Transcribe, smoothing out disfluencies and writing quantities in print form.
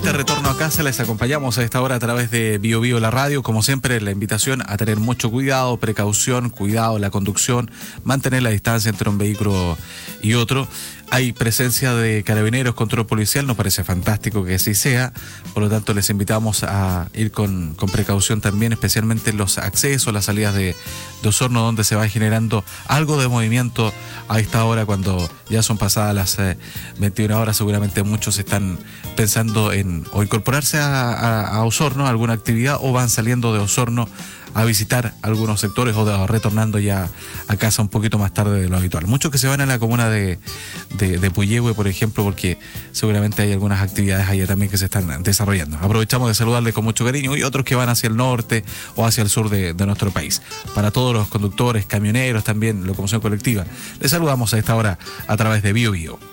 este retorno a casa les acompañamos a esta hora a través de Bio Bio la radio. Como siempre, la invitación a tener mucho cuidado, precaución, cuidado en la conducción, mantener la distancia entre un vehículo y otro. Hay presencia de carabineros, control policial, nos parece fantástico que así sea. Por lo tanto, les invitamos a ir con precaución también, especialmente en los accesos, las salidas de Osorno, donde se va generando algo de movimiento a esta hora, cuando ya son pasadas las 21 horas. Seguramente muchos están pensando en o incorporarse a Osorno, a alguna actividad, o van saliendo de Osorno a visitar algunos sectores o retornando ya a casa un poquito más tarde de lo habitual. Muchos que se van a la comuna de Puyehue, por ejemplo, porque seguramente hay algunas actividades allá también que se están desarrollando. Aprovechamos de saludarles con mucho cariño, y otros que van hacia el norte o hacia el sur de nuestro país. Para todos los conductores, camioneros también, locomoción colectiva, les saludamos a esta hora a través de Bio Bio.